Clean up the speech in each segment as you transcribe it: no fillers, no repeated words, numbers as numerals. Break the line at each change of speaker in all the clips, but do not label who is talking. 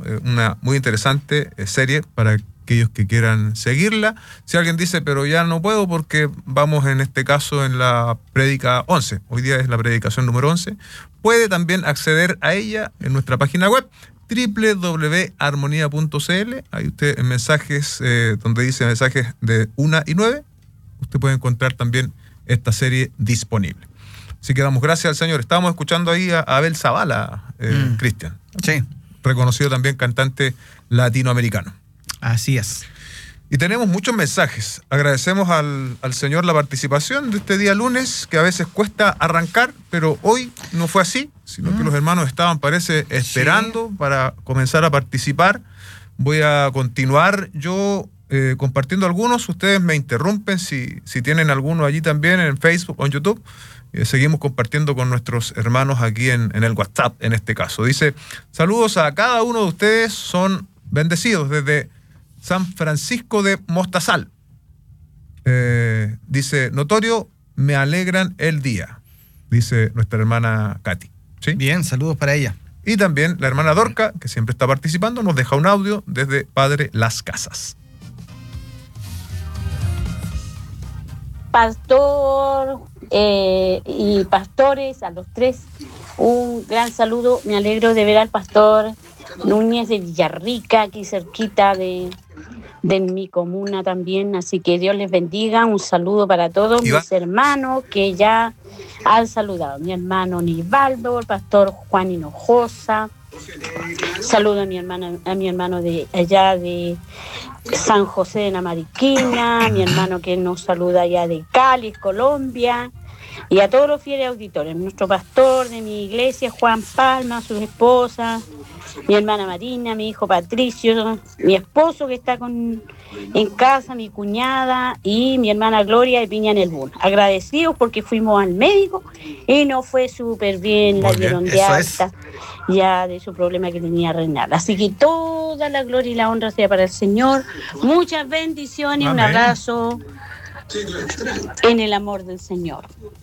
una muy interesante serie para aquellos que quieran seguirla. Si alguien dice, pero ya no puedo porque vamos en este caso en la prédica 11, hoy día es la predicación número 11, puede también acceder a ella en nuestra página web www.armonía.cl. Ahí usted en mensajes, donde dice mensajes de 1 y 9, usted puede encontrar también esta serie disponible. Así que damos gracias al Señor. Estábamos escuchando ahí a Abel Zavala, Cristian.
Sí.
Reconocido también cantante latinoamericano.
Así es.
Y tenemos muchos mensajes. Agradecemos al Señor la participación de este día lunes, que a veces cuesta arrancar, pero hoy no fue así, sino que los hermanos estaban, parece, esperando para comenzar a participar. Voy a continuar yo compartiendo algunos. Ustedes me interrumpen si tienen alguno allí también en Facebook o en YouTube. Seguimos compartiendo con nuestros hermanos aquí en el WhatsApp, en este caso. Dice, saludos a cada uno de ustedes, son bendecidos desde San Francisco de Mostazal. Dice, notorio, me alegran el día, dice nuestra hermana Katy. ¿Sí?
Bien, saludos para ella.
Y también la hermana Dorca, que siempre está participando, nos deja un audio desde Padre Las Casas.
Pastor y pastores, a los tres, un gran saludo. Me alegro de ver al pastor Núñez de Villarrica, aquí cerquita de mi comuna también, así que Dios les bendiga. Un saludo para todos mis hermanos que ya han saludado, mi hermano Nivaldo, el pastor Juan Hinojosa. Saludo a mi hermano de allá de San José de la Mariquina, mi hermano que nos saluda allá de Cali, Colombia, y a todos los fieles auditores, nuestro pastor de mi iglesia, Juan Palma, su esposa, mi hermana Marina, mi hijo Patricio, mi esposo que está en casa, mi cuñada y mi hermana Gloria de Piña en el Bun. Agradecidos porque fuimos al médico y nos fue súper bien, la dieron de alta ya de su problema que tenía renal. Así que toda la gloria y la honra sea para el Señor. Muchas bendiciones, un abrazo en el amor del Señor.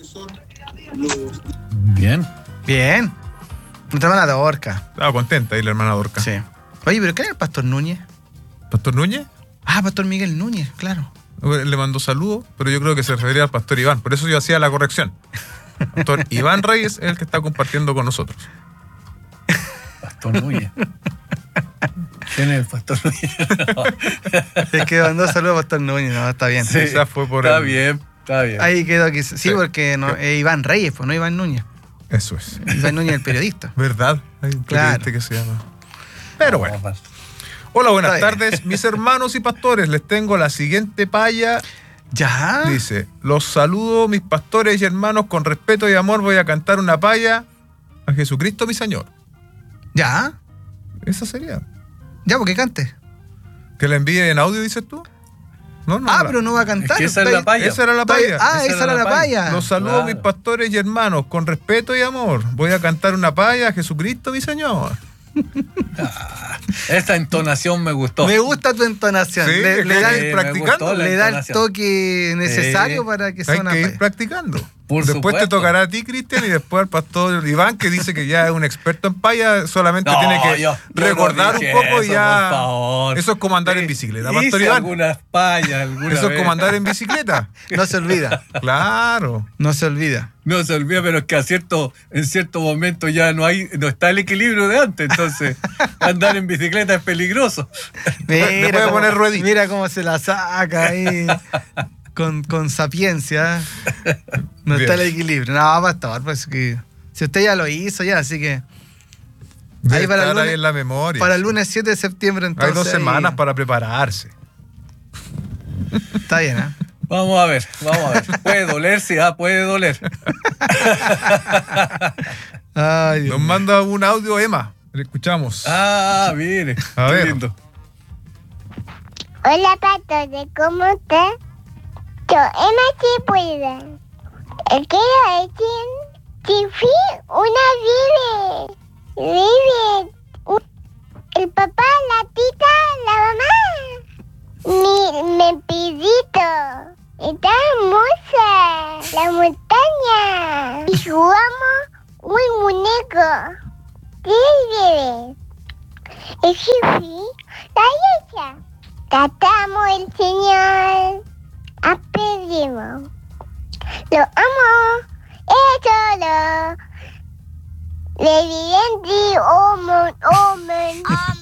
Bien. Bien. Nuestra hermana Dorca.
Estaba contenta ahí la hermana Dorca.
Sí. Oye, ¿pero qué era el pastor Núñez?
¿Pastor Núñez?
Ah, pastor Miguel Núñez, claro.
Le mandó saludos, pero yo creo que se refería al pastor Iván. Por eso yo hacía la corrección. Pastor Iván Reyes es el que está compartiendo con nosotros.
Pastor Núñez. ¿Quién es el pastor Núñez?
No. Es que mandó saludos a pastor Núñez, no, está bien.
Sí, esa fue por
está bien.
Ahí quedó aquí. Sí, porque no, es Iván Reyes, pues no Iván Núñez.
Eso es.
Iván Núñez, el periodista.
¿Verdad? Hay un periodista que se llama. Pero bueno.
Vamos.
Hola, buenas tardes, mis hermanos y pastores. Les tengo la siguiente paya.
¿Ya?
Dice, los saludo, mis pastores y hermanos, con respeto y amor voy a cantar una paya a Jesucristo mi Señor.
¿Ya?
Esa sería.
Ya, porque cante.
¿Que la envíe en audio, dices tú? No,
pero no va a cantar.
Es que esa es la paya.
Esa era la paya.
Esa era la paya.
Los saludo, mis pastores y hermanos, con respeto y amor. Voy a cantar una paya a Jesucristo mi Señor.
Esta entonación me gustó.
Me gusta tu entonación.
Sí,
le da
practicando.
Le da el toque necesario para que sea una
Hay que
paya.
ir practicando.
Por
después
supuesto.
te tocará a ti, Cristian, y después al pastor Iván, que dice que ya es un experto en paya, solamente tiene que recordar un poco y ya.
Por favor.
Eso es como andar en bicicleta, pastor
Hice
Iván.
algunas payas,
Eso es como andar en bicicleta.
No se olvida.
Claro.
No se olvida.
No se olvida, pero es que en cierto momento ya no está el equilibrio de antes, entonces andar en bicicleta es peligroso.
Le puede poner ruedita.
Mira cómo se la saca ahí. Con sapiencia. No está el equilibrio. No, pastor, pues que si usted ya lo hizo ya, así que
ahí para el lunes, ahí en la memoria.
Para el lunes 7 de septiembre entonces.
Hay 2 semanas para prepararse.
Está bien, ¿eh?
Vamos a ver. Puede doler, sí, puede doler.
Ay, Dios
Nos manda un audio Emma. Le escuchamos.
Mire.
A ver.
Lindo.
Hola, pastores, ¿cómo está? Yo, Emma, sí puedo. Quiero decir que fui una vive. El papá, la tita, la mamá. Me pidito. Está hermosa. La montaña. Y jugamos un muñeco. Sí, bebé. Y Chifi, la leche. Tratamos el Señor. Aprendimos. Lo amo. Eso lo. Reverente, amen, amen.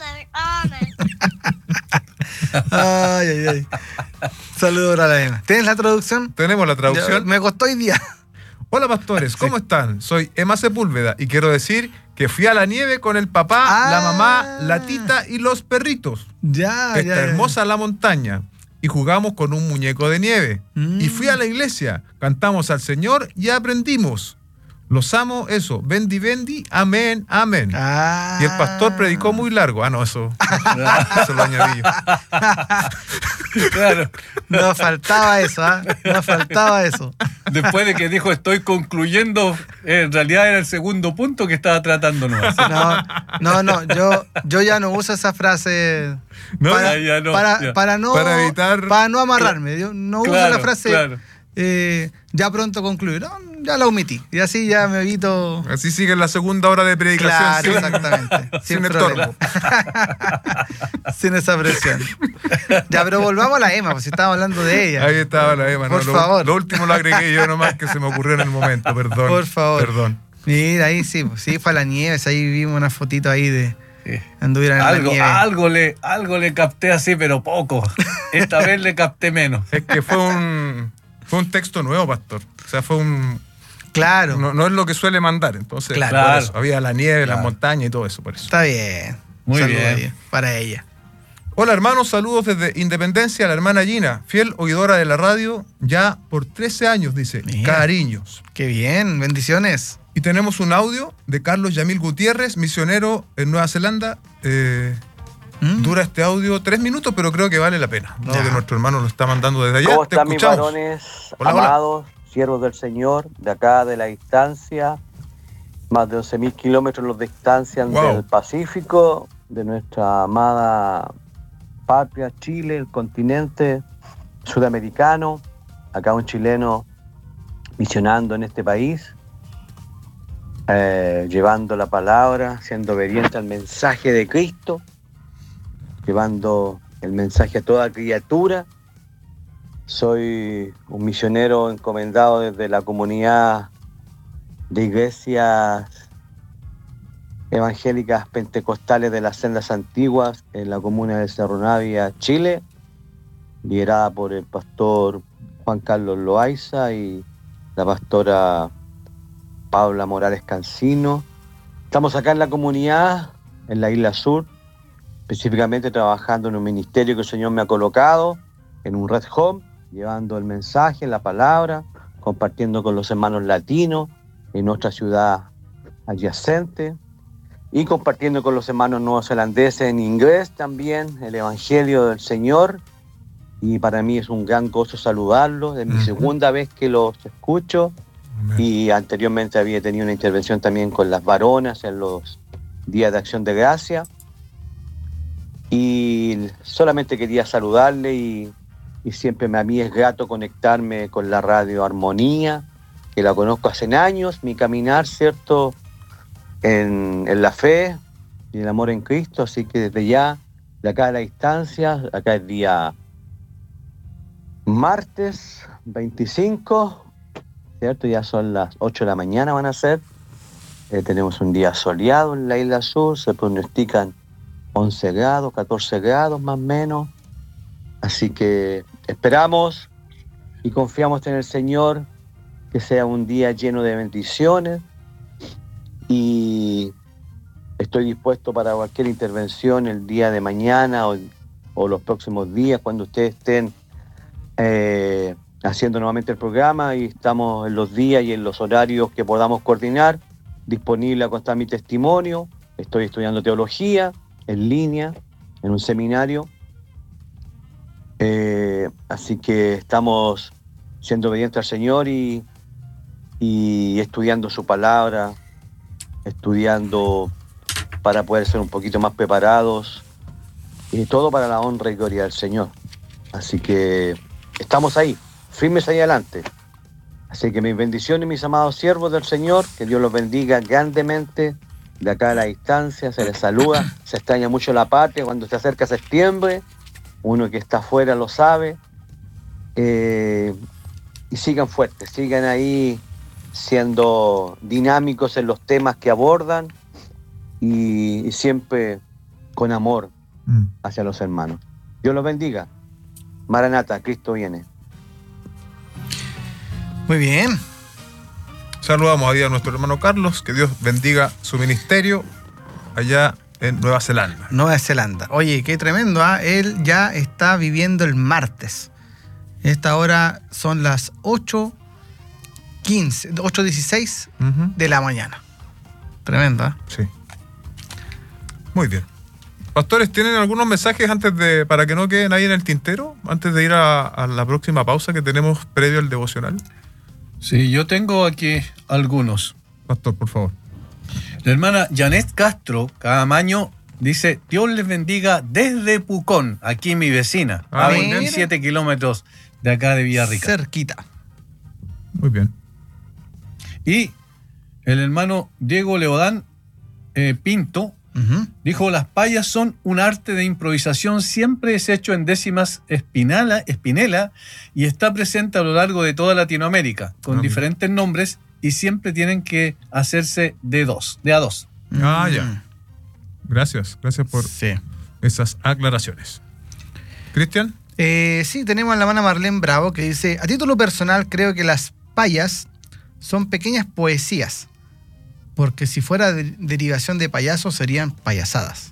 Ay, ay, ay. Saludos a la Emma. ¿Tienes la traducción?
Tenemos la traducción.
Me costó hoy día.
Hola pastores, ¿cómo están? Soy Emma Sepúlveda y quiero decir que fui a la nieve con el papá, la mamá, la tita y los perritos.
Ya,
Está hermosa la montaña y jugamos con un muñeco de nieve. Y fui a la iglesia, cantamos al Señor y aprendimos. Los amo, eso, bendi, bendi, amén, amén. Y el pastor predicó muy largo. No, eso lo añadí yo.
Claro.
No faltaba eso, ¿ah? No faltaba eso.
Después de que dijo estoy concluyendo, en realidad era el segundo punto que estaba tratando. No,
yo ya no uso esa frase
No,
para no amarrarme. Yo no uso la frase ya pronto concluir. No, ya la omití. Y así ya me evito.
Así sigue la segunda hora de predicación.
Claro, exactamente.
Sin estorbo.
Sin esa presión. Ya, pero volvamos a la Emma, pues si estábamos hablando de ella.
Ahí estaba la Emma.
Por favor.
Lo último lo agregué yo nomás que se me ocurrió en el momento. Perdón.
Por favor.
Perdón.
Mira, ahí sí, fue a la nieve. Ahí vimos una fotito ahí de anduvieran en la nieve.
Algo le capté así, pero poco. Esta vez le capté menos.
Es que fue un texto nuevo, pastor. O sea, fue un...
Claro.
No es lo que suele mandar. Entonces,
claro.
Por eso. Había la nieve, las montañas y todo eso, por eso.
Está bien.
Muy bien.
Para ella.
Hola, hermanos. Saludos desde Independencia, la hermana Gina, fiel oidora de la radio, ya por 13 años, dice.
Mira.
Cariños.
Qué bien. Bendiciones.
Y tenemos un audio de Carlos Yamil Gutiérrez, misionero en Nueva Zelanda. Dura este audio 3 minutos, pero creo que vale la pena. ¿No? Que nuestro hermano lo está mandando desde allá.
¿Cómo están mis varones amados, siervos del Señor, de acá de la distancia? Más de 11.000 kilómetros los distancian del Pacífico, de nuestra amada patria, Chile, el continente sudamericano. Acá un chileno misionando en este país, llevando la palabra, siendo obediente al mensaje de Cristo, llevando el mensaje a toda criatura. Soy un misionero encomendado desde la comunidad de iglesias evangélicas pentecostales de las sendas antiguas en la comuna de Cerro Navia, Chile, liderada por el pastor Juan Carlos Loaiza y la pastora Paula Morales Cancino. Estamos acá en la comunidad, en la Isla Sur, específicamente trabajando en un ministerio que el Señor me ha colocado, en un Red Home, llevando el mensaje, la palabra, compartiendo con los hermanos latinos en nuestra ciudad adyacente y compartiendo con los hermanos neozelandeses en inglés también el Evangelio del Señor. Y para mí es un gran gozo saludarlos, es mi segunda vez que los escucho. Amén. Y anteriormente había tenido una intervención también con las varonas en los días de Acción de Gracia. Y solamente quería saludarle y siempre a mí es grato conectarme con la radio Armonía, que la conozco hace años, mi caminar, ¿cierto?, en la fe y el amor en Cristo. Así que desde ya, de acá a la distancia, acá es día martes 25, ¿cierto? Ya son las 8 de la mañana van a ser. Tenemos un día soleado en la Isla Sur, se pronostican 11 grados, 14 grados más o menos. Así que esperamos y confiamos en el Señor, que sea un día lleno de bendiciones, y estoy dispuesto para cualquier intervención el día de mañana o los próximos días, cuando ustedes estén haciendo nuevamente el programa, y estamos en los días y en los horarios que podamos coordinar. Disponible a contar mi testimonio. Estoy estudiando teología en línea, en un seminario. Así que estamos siendo obedientes al Señor y estudiando su palabra, estudiando para poder ser un poquito más preparados, y todo para la honra y gloria del Señor. Así que estamos ahí, firmes ahí adelante. Así que mis bendiciones, mis amados siervos del Señor, que Dios los bendiga grandemente de acá a la distancia, se les saluda. Se extraña mucho la patria cuando se acerca septiembre. Uno que está afuera lo sabe. Y sigan fuertes, sigan ahí siendo dinámicos en los temas que abordan y siempre con amor hacia los hermanos. Dios los bendiga. Maranata, Cristo viene.
Muy bien.
Saludamos ahí a nuestro hermano Carlos, que Dios bendiga su ministerio allá en Nueva Zelanda.
Nueva Zelanda. Oye, qué tremendo, ¿ah? Él ya está viviendo el martes. Esta hora son las 8:15, 8:16 de la mañana. Tremendo, ¿eh?
Sí. Muy bien. Pastores, ¿tienen algunos mensajes para que no queden ahí en el tintero? Antes de ir a la próxima pausa que tenemos previo al devocional.
Sí, yo tengo aquí algunos.
Pastor, por favor.
La hermana Janet Castro Camaño dice: Dios les bendiga desde Pucón, aquí mi vecina, a 27 kilómetros de acá de Villarrica.
Cerquita.
Muy bien.
Y el hermano Diego Leodán Pinto dijo: las payas son un arte de improvisación, siempre es hecho en décimas espinela y está presente a lo largo de toda Latinoamérica, con diferentes nombres, y siempre tienen que hacerse de a dos.
Ya. Gracias por esas aclaraciones. ¿Cristian?
Sí, tenemos a la hermana Marlene Bravo que dice: a título personal creo que las payas son pequeñas poesías, porque si fuera derivación de payasos serían payasadas.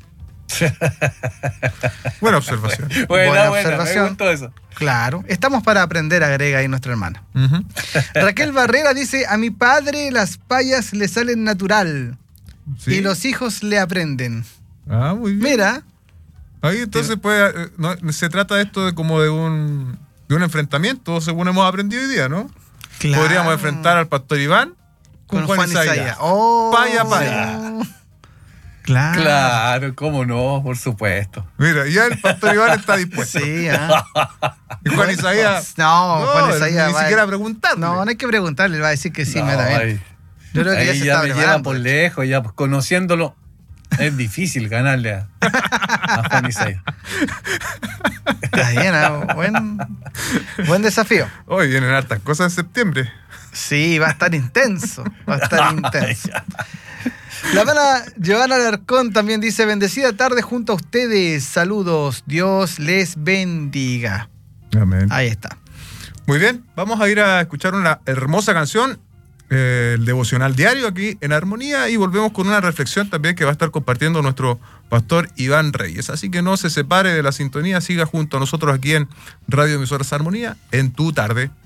Buena observación.
Buena observación.
Me gustó eso.
Claro, estamos para aprender, agrega ahí nuestra hermana. Raquel Barrera dice: a mi padre las payas le salen natural,
¿sí?
Y los hijos le aprenden.
Ah, muy bien.
Mira.
Ahí entonces se trata de esto de un enfrentamiento, según hemos aprendido hoy día, ¿no?
Claro.
Podríamos enfrentar al pastor Iván con Juan Isaías.
Oh,
Paya.
Claro,
cómo no, por supuesto.
Mira, ya el pastor Iván está dispuesto.
Sí,
Y Juan Isaías.
Juan Isaías
ni siquiera preguntarle.
No hay que preguntarle, él va a decir que sí, inmediatamente. Yo creo que
ahí ya me lleva por lejos, ya pues, conociéndolo. Es difícil ganarle a Juan Isaías.
Está bien, buen desafío.
Hoy vienen hartas cosas en septiembre.
Sí, va a estar intenso. La hermana Giovanna Alarcón también dice: bendecida tarde junto a ustedes. Saludos. Dios les bendiga.
Amén.
Ahí está.
Muy bien, vamos a ir a escuchar una hermosa canción, el devocional diario aquí en Armonía, y volvemos con una reflexión también que va a estar compartiendo nuestro pastor Iván Reyes. Así que no se separe de la sintonía, siga junto a nosotros aquí en Radio Emisoras Armonía en tu tarde.